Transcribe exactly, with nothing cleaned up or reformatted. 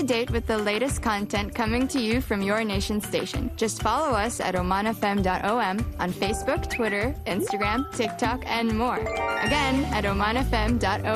date with the latest content coming to you from your nation station. Just follow us at oman f m dot o m on Facebook, Twitter, Instagram, TikTok, and more. Again, at oman f m dot o m.